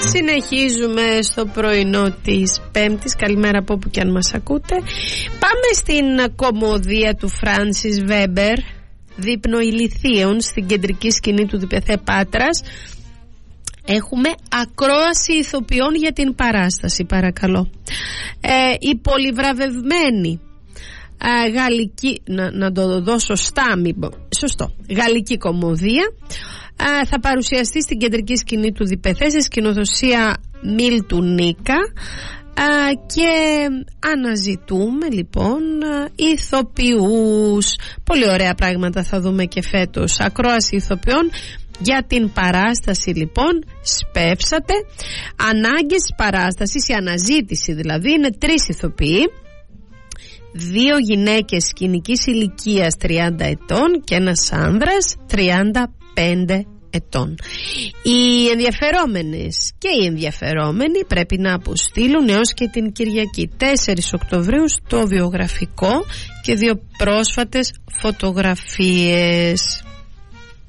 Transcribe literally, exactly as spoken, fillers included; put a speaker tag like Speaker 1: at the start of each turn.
Speaker 1: Συνεχίζουμε στο πρωινό της Πέμπτης. Καλημέρα από όπου και αν μας ακούτε. Πάμε στην κομμωδία του Φράνσις Βέμπερ, δείπνο ηλιθίων, στην κεντρική σκηνή του Διπεθέ Πάτρας. Έχουμε ακρόαση ηθοποιών για την παράσταση, παρακαλώ. Ε, η πολυβραβευμένη ε, γαλλική, να, να το δω σωστά, μήπως, σωστό, γαλλική κομμωδία ε, θα παρουσιαστεί στην κεντρική σκηνή του Διπεθέ σε σκηνοδοσία Μίλτου Νίκα. Uh, και αναζητούμε λοιπόν ηθοποιούς. Πολύ ωραία πράγματα θα δούμε και φέτος. Ακρόαση ηθοποιών για την παράσταση λοιπόν. Σπεύσατε. Ανάγκες της παράστασης, η αναζήτηση δηλαδή, είναι τρεις ηθοποιοί. Δύο γυναίκες σκηνικής ηλικίας τριάντα ετών και ένας άνδρας τριάντα πέντε ετών. Οι ενδιαφερόμενες και οι ενδιαφερόμενοι πρέπει να αποστείλουν έως και την Κυριακή τέσσερις Οκτωβρίου στο βιογραφικό και δύο πρόσφατες φωτογραφίες.